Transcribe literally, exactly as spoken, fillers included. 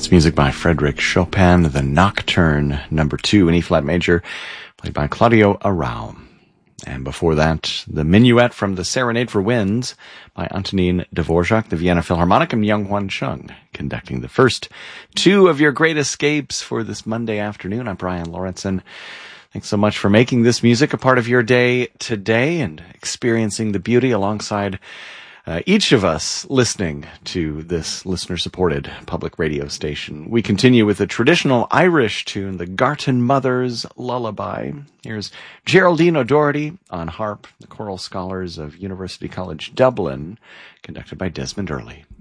That's music by Frédéric Chopin, the Nocturne number two in E-flat major, played by Claudio Arrau. And before that, the Minuet from the Serenade for Winds by Antonin Dvorak, the Vienna Philharmonic, and Young-Hwan Chung, conducting the first two of your great escapes for this Monday afternoon. I'm Brian Lawrenson. Thanks so much for making this music a part of your day today and experiencing the beauty alongside Uh, each of us listening to this listener-supported public radio station. We continue with a traditional Irish tune, the Garton Mother's Lullaby. Here's Geraldine O'Doherty on harp, the choral scholars of University College Dublin, conducted by Desmond Early.